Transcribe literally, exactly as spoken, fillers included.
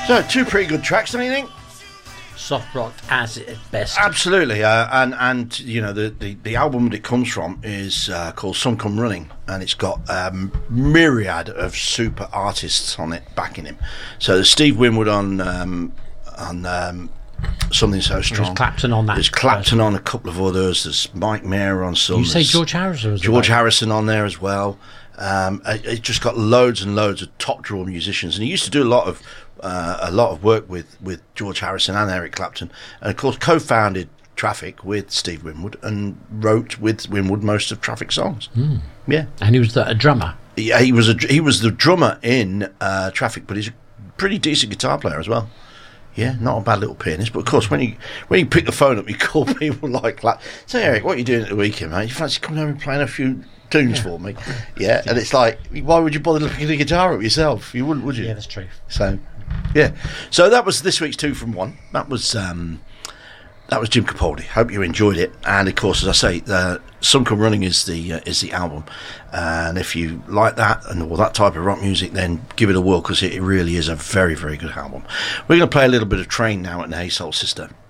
So, two pretty good tracks, don't you think? Soft rock as its best. Absolutely, uh, and and you know the, the, the album that it comes from is uh, called Sun Come Running, and it's got um, myriad of super artists on it backing him. So there's Steve Winwood on um, on um, Something So Strong. There's Clapton on that. There's Clapton on a couple of others. There's Mike Mayer on some. You say George Harrison as well? George Harrison on there as well. Um, it, it just got loads and loads of top draw musicians, and he used to do a lot of. Uh, a lot of work with, with George Harrison and Eric Clapton, and of course co-founded Traffic with Steve Winwood and wrote with Winwood most of Traffic songs. Mm. Yeah, and he was the, a drummer. Yeah, he was a he was the drummer in uh, Traffic, but he's a pretty decent guitar player as well. Yeah, not a bad little pianist. But of course, when you when you pick the phone up, you call people like that. Say, Eric, what are you doing at the weekend, mate? You fancy coming home and playing a few tunes yeah. for me? Yeah, and it's like, why would you bother picking the guitar up yourself? You wouldn't, would you? Yeah, that's true. So. Yeah, so that was this week's two from one. That was um, that was Jim Capaldi. Hope you enjoyed it. And of course, as I say, uh, Sun Come Running is the uh, is the album. And if you like that and all that type of rock music, then give it a whirl because it really is a very very good album. We're going to play a little bit of Train now at the Hey Soul Sister.